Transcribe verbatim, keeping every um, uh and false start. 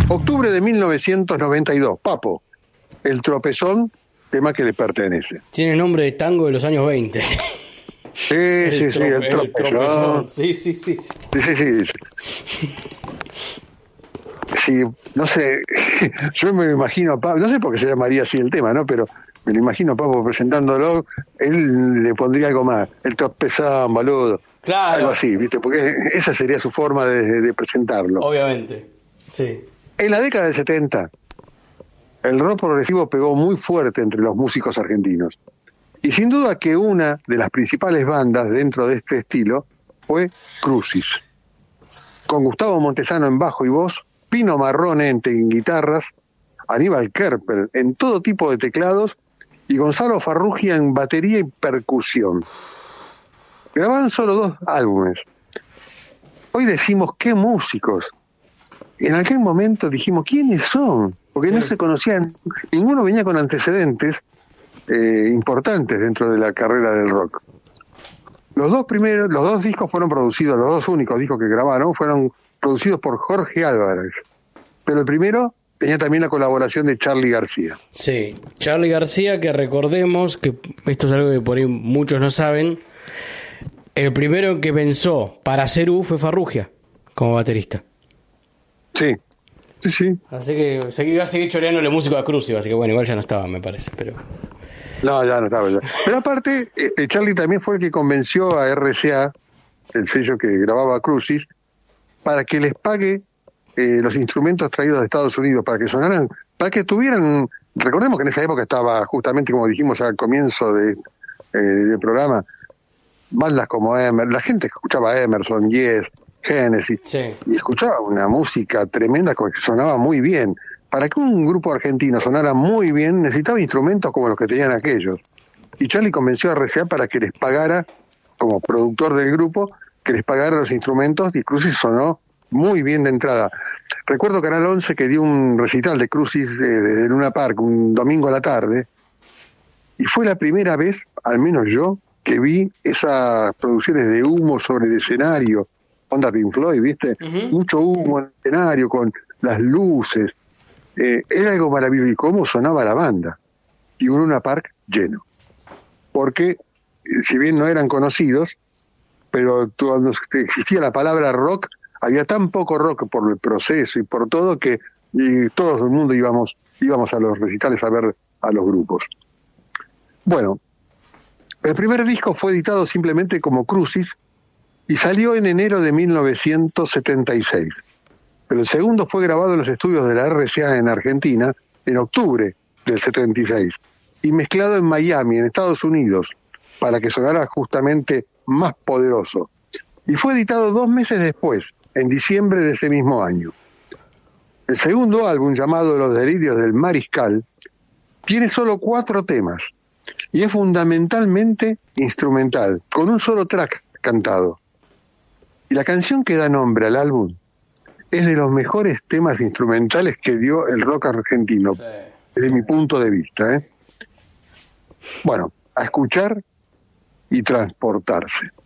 Octubre de mil novecientos noventa y dos, Papo, El Tropezón, tema que le pertenece. Tiene nombre de tango de los años veinte. Sí, el sí, sí, el tropezón. el tropezón. Sí, sí, sí. Sí, sí, sí. sí. Sí, no sé, yo me lo imagino a Papo, no sé por qué se llamaría así el tema, ¿no? Pero me lo imagino a Papo presentándolo, él le pondría algo más, el tropezón, boludo. Claro. Algo así, ¿viste? Porque esa sería su forma de, de presentarlo. Obviamente, sí. En la década del setenta, el rock progresivo pegó muy fuerte entre los músicos argentinos. Y sin duda que una de las principales bandas dentro de este estilo fue Crucis. Con Gustavo Montesano en bajo y voz, Pino Marrone en, en guitarras, Aníbal Kerper en todo tipo de teclados y Gonzalo Farrugia en batería y percusión. Grabaron solo dos álbumes. Hoy decimos, ¿qué músicos? En aquel momento dijimos, ¿quiénes son? Porque sí. No se conocían, ninguno venía con antecedentes eh, importantes dentro de la carrera del rock. Los dos primeros, los dos discos fueron producidos, los dos únicos discos que grabaron fueron producidos por Jorge Álvarez. Pero el primero tenía también la colaboración de Charly García. Sí, Charly García, que recordemos, que esto es algo que por ahí muchos no saben, el primero que pensó para hacer U fue Farrugia, como baterista. Sí, sí, sí. Así que se iba a seguir choreando el músico de Crucis, así que bueno, igual ya no estaba, me parece, pero... No, ya no estaba. Ya. Pero aparte, este, Charly también fue el que convenció a R C A, el sello que grababa Crucis, para que les pague eh, los instrumentos traídos de Estados Unidos, para que sonaran, para que tuvieran... Recordemos que en esa época estaba justamente, como dijimos al comienzo de, eh, del programa, bandas como Emerson, la gente escuchaba Emerson, Yes, Genesis, sí. Y escuchaba una música tremenda que sonaba muy bien. Para que un grupo argentino sonara muy bien, necesitaba instrumentos como los que tenían aquellos. Y Charly convenció a R C A para que les pagara, como productor del grupo, que les pagara los instrumentos, y Crucis sonó muy bien de entrada. Recuerdo Canal once que dio un recital de Crucis eh, de Luna Park un domingo a la tarde, y fue la primera vez, al menos yo, que vi esas producciones de humo sobre el escenario, onda Pink Floyd, ¿viste? Uh-huh. Mucho humo en el escenario, con las luces. Eh, era algo maravilloso. Y cómo sonaba la banda. Y un Luna Park lleno. Porque, si bien no eran conocidos, pero cuando existía la palabra rock, había tan poco rock por el proceso y por todo que y todo el mundo íbamos, íbamos a los recitales a ver a los grupos. Bueno, el primer disco fue editado simplemente como Crucis y salió en enero de mil novecientos setenta y seis. Pero el segundo fue grabado en los estudios de la R C A en Argentina en octubre del setenta y seis y mezclado en Miami, en Estados Unidos, para que sonara justamente más poderoso. Y fue editado dos meses después, en diciembre de ese mismo año. El segundo álbum, llamado Los Delirios del Mariscal, tiene solo cuatro temas y es fundamentalmente instrumental, con un solo track cantado. Y la canción que da nombre al álbum es de los mejores temas instrumentales que dio el rock argentino, sí. Desde mi punto de vista, ¿eh? Bueno, a escuchar y transportarse.